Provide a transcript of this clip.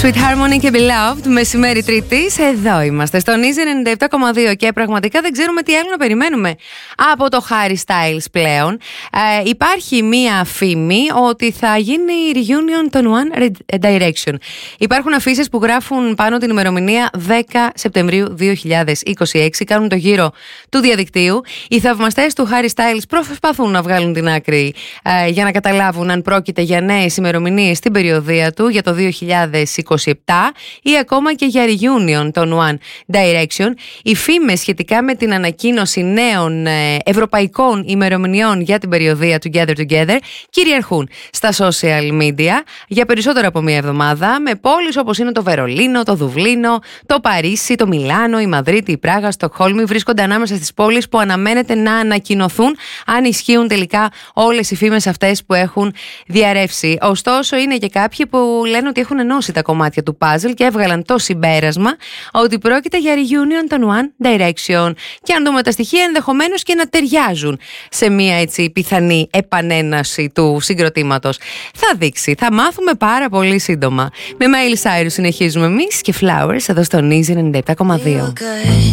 Sweet Harmony και Beloved, μεσημέρι Τρίτης. Εδώ είμαστε στον Easy 97,2 και πραγματικά δεν ξέρουμε τι άλλο να περιμένουμε από το Harry Styles πλέον. Υπάρχει μία φήμη ότι θα γίνει reunion των One Direction. Υπάρχουν αφήσεις που γράφουν πάνω την ημερομηνία 10 Σεπτεμβρίου 2026. Κάνουν το γύρο του διαδικτύου. Οι θαυμαστές του Harry Styles προσπαθούν να βγάλουν την άκρη για να καταλάβουν αν πρόκειται για νέες ημερομηνίες στην περιοδεία του για το 2027 ή ακόμα και για reunion των One Direction. Οι φήμες σχετικά με την ανακοίνωση νέων ευρωπαϊκών ημερομηνιών για την περιοδεία Together κυριαρχούν στα social media για περισσότερο από μία εβδομάδα, με πόλεις όπως είναι το Βερολίνο, το Δουβλίνο, το Παρίσι, το Μιλάνο, η Μαδρίτη, η Πράγα, Στοκχόλμη βρίσκονται ανάμεσα στις πόλεις που αναμένεται να ανακοινωθούν αν ισχύουν τελικά όλες οι φήμες αυτές που έχουν διαρρεύσει. Ωστόσο, είναι και κάποιοι που λένε ότι έχουν ενώσει τα κομμάτια του puzzle και έβγαλαν το συμπέρασμα ότι πρόκειται για reunion των One Direction. Και αν δούμε τα στοιχεία, ενδεχομένως και να ταιριάζουν σε μια έτσι πιθανή επανέναση του συγκροτήματος. Θα δείξει, θα μάθουμε πάρα πολύ σύντομα. Με Miley Cyrus συνεχίζουμε εμείς και Flowers εδώ στον Easy 97,2.